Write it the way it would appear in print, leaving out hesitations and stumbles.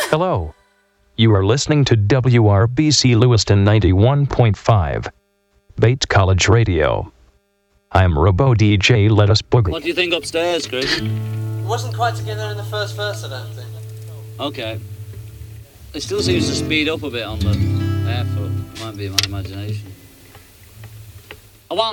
Hello. You are listening to WRBC Lewiston 91.5, Bates College Radio. I'm Robo DJ Lettuce Boogie. What do you think upstairs, Chris? It wasn't quite together in the first verse, I don't think. Okay. It still seems to speed up a bit on the airfoot. Might be my imagination.